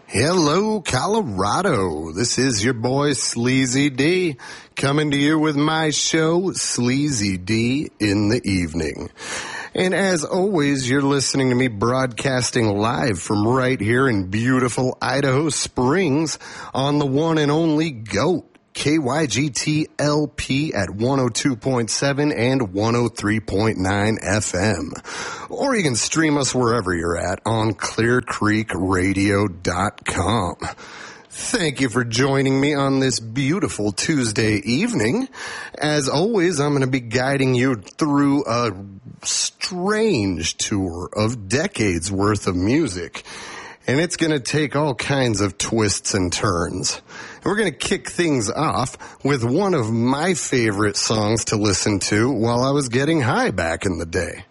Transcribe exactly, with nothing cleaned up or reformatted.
Hello, Colorado. This is your boy Sleazy D coming to you with my show, Sleazy D in the Evening. And as always, you're listening to me broadcasting live from right here in beautiful Idaho Springs on the one and only GOAT, K Y G T L P at one oh two point seven and one oh three point nine F M. Or you can stream us wherever you're at on clear creek radio dot com. Thank you for joining me on this beautiful Tuesday evening. As always, I'm going to be guiding you through a strange tour of decades worth of music. And it's going to take all kinds of twists and turns. And we're going to kick things off with one of my favorite songs to listen to while I was getting high back in the day.